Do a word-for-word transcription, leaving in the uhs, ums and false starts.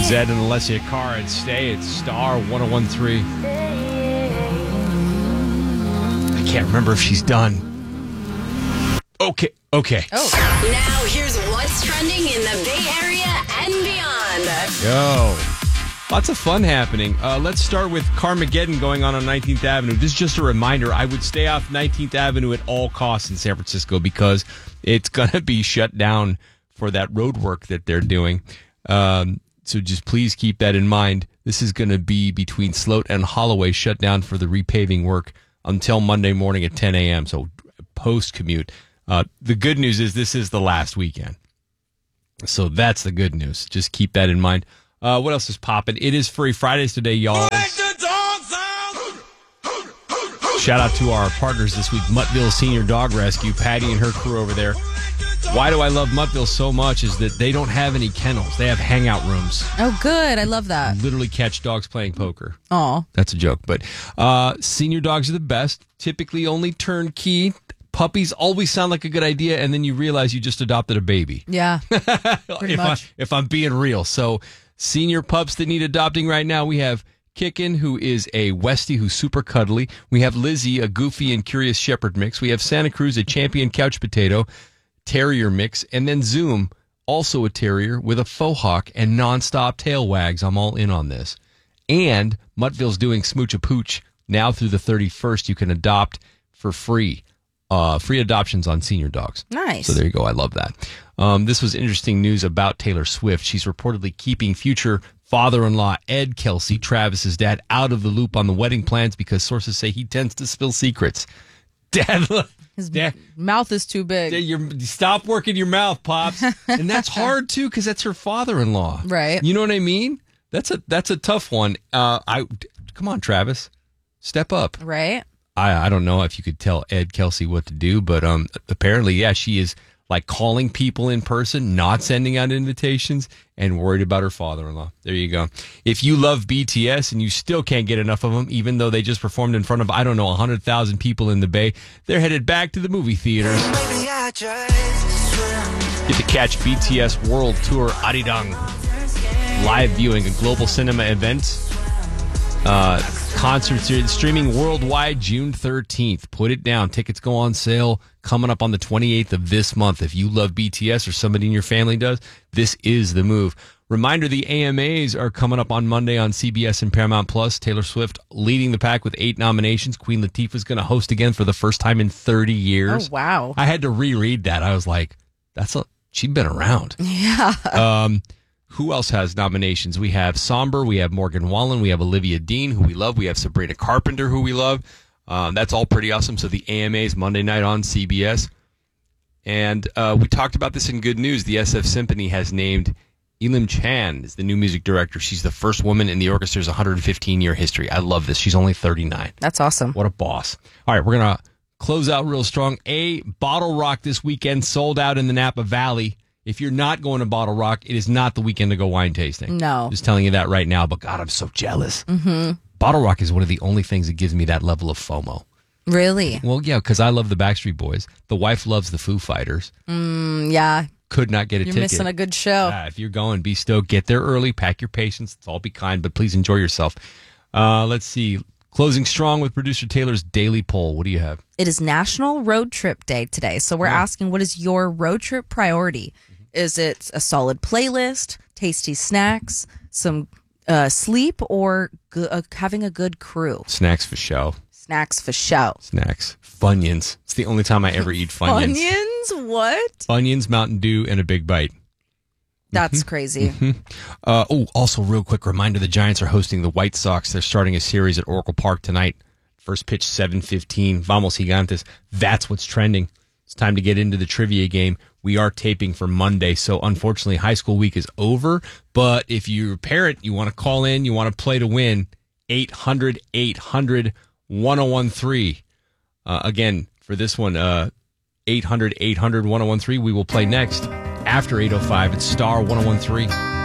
Zed and Alessia Cara and Stay at Star one oh one three. I can't remember if she's done. Okay, okay. Oh. Now here's what's trending in the Bay Area and beyond. Yo. Lots of fun happening. Uh, let's start with Carmageddon going on on nineteenth Avenue. This is just a reminder. I would stay off nineteenth Avenue at all costs in San Francisco because it's going to be shut down for that road work that they're doing. Um, so just please keep that in mind. This is going to be between Sloat and Holloway shut down for the repaving work until Monday morning at ten a.m. So post-commute. Uh, the good news is this is the last weekend. So that's the good news. Just keep that in mind. Uh, what else is popping? It is Furry Fridays today, y'all. Shout out to our partners this week, Muttville Senior Dog Rescue, Patty and her crew over there. Why do I love Muttville so much is that they don't have any kennels. They have hangout rooms. Oh, good. I love that. Literally catch dogs playing poker. Aw. That's a joke. But uh, senior dogs are the best. Typically only turnkey. Puppies always sound like a good idea, and then you realize you just adopted a baby. Yeah, pretty if much. I, if I'm being real. So senior pups that need adopting right now, we have Kickin, who is a Westie who's super cuddly. We have Lizzie, a goofy and curious shepherd mix. We have Santa Cruz, a champion couch potato terrier mix. And then Zoom, also a terrier with a faux hawk and nonstop tail wags. I'm all in on this. And Muttville's doing Smooch a Pooch. Now through the thirty-first, you can adopt for free. Uh, free adoptions on senior dogs. Nice. So there you go. I love that. Um, this was interesting news about Taylor Swift. She's reportedly keeping future father-in-law Ed Kelsey, Travis's dad, out of the loop on the wedding plans because sources say he tends to spill secrets. Dad, look, his Dad, mouth is too big. Dad, you're, stop working your mouth, Pops. And that's hard too because that's her father-in-law. Right. You know what I mean? That's a that's a tough one. Uh, I come on, Travis, step up. Right. I, I don't know if you could tell Ed Kelsey what to do, but um, apparently, yeah, she is like calling people in person, not sending out invitations, and worried about her father-in-law. There you go. If you love B T S and you still can't get enough of them, even though they just performed in front of, I don't know, one hundred thousand people in the Bay, they're headed back to the movie theaters. Get to catch B T S World Tour Arirang live viewing, a global cinema event. Uh, concerts are streaming worldwide June thirteenth. Put it down. Tickets go on sale coming up on the twenty-eighth of this month. If you love B T S or somebody in your family does, this is the move. Reminder, the A M As are coming up on Monday on C B S and Paramount Plus. Taylor Swift leading the pack with eight nominations. Queen Latifah is going to host again for the first time in thirty years. Oh, wow. I had to reread that. I was like, that's a, she'd been around. Yeah. Um, Who else has nominations? We have Somber, we have Morgan Wallen, we have Olivia Dean, who we love, we have Sabrina Carpenter, who we love. Um, that's all pretty awesome. So the A M As Monday night on C B S. And uh, we talked about this in Good News. The S F Symphony has named Elim Chan as the new music director. She's the first woman in the orchestra's one hundred fifteen year history. I love this. She's only thirty-nine. That's awesome. What a boss. All right, we're going to close out real strong. A Bottle Rock this weekend sold out in the Napa Valley. If you're not going to Bottle Rock, it is not the weekend to go wine tasting. No. Just telling you that right now, but God, I'm so jealous. Mm-hmm. Bottle Rock is one of the only things that gives me that level of FOMO. Really? Well, yeah, because I love the Backstreet Boys. The wife loves the Foo Fighters. Mm, yeah. Could not get a you're ticket. You're missing a good show. Yeah, if you're going, be stoked. Get there early. Pack your patience. Let's all be kind, but please enjoy yourself. Uh, let's see. Closing strong with producer Taylor's daily poll. What do you have? It is National Road Trip Day today. So we're yeah. asking, what is your road trip priority? Is it a solid playlist, tasty snacks, some uh, sleep, or go- uh, having a good crew? Snacks for show. Snacks for show. Snacks. Funyuns. It's the only time I ever eat Funyuns. Funyuns? What? Funyuns, Mountain Dew, and a big bite. That's mm-hmm. crazy. Mm-hmm. Uh, oh, also, real quick reminder, the Giants are hosting the White Sox. They're starting a series at Oracle Park tonight. First pitch, seven fifteen. Vamos Gigantes. That's what's trending. It's time to get into the trivia game. We are taping for Monday, so unfortunately, high school week is over. But if you're a parent, you want to call in, you want to play to win, eight hundred, eight hundred, ten thirteen. Uh, again, for this one, uh, eight hundred, eight hundred, ten thirteen. We will play next after eight oh five. It's Star ten thirteen.